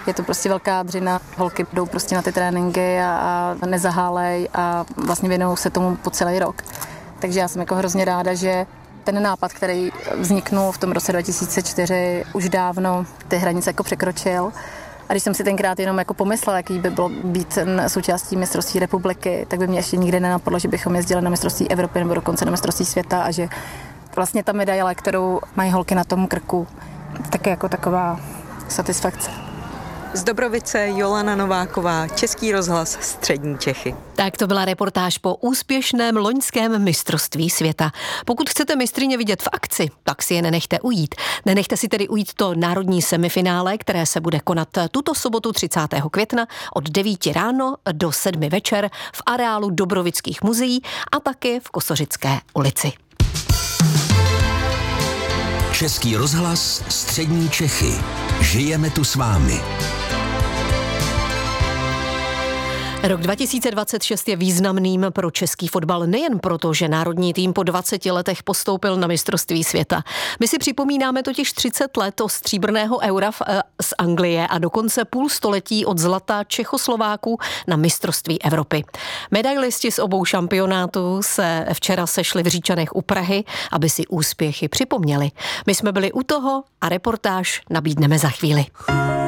Je to prostě velká dřina. Holky jdou prostě na ty tréninky a nezahálej a vlastně věnují se tomu po celý rok. Takže já jsem jako hrozně ráda, že ten nápad, který vzniknul v tom roce 2004, už dávno ty hranice jako překročil. A když jsem si tenkrát jenom jako pomyslela, jaký by bylo být součástí mistrovství republiky, tak by mě ještě nikdy nenapadlo, že bychom jezdili na mistrovství Evropy nebo dokonce na mistrovství světa a že vlastně ta medaile, kterou mají holky na tom krku, tak je jako taková satisfakce. Z Dobrovice Jolana Nováková, Český rozhlas Střední Čechy. Tak to byla reportáž po úspěšném loňském mistrovství světa. Pokud chcete mistryně vidět v akci, tak si je nenechte ujít. Nenechte si tedy ujít to národní semifinále, které se bude konat tuto sobotu 30. května od 9 ráno do 7 večer v areálu Dobrovických muzeí a taky v Kosořické ulici. Český rozhlas Střední Čechy. Žijeme tu s vámi. Rok 2026 je významným pro český fotbal nejen proto, že národní tým po 20 letech postoupil na mistrovství světa. My si připomínáme totiž 30 let od stříbrného eura z Anglie a dokonce půl století od zlata Čechoslováků na mistrovství Evropy. Medailisti z obou šampionátů se včera sešli v Říčanech u Prahy, aby si úspěchy připomněli. My jsme byli u toho a reportáž nabídneme za chvíli.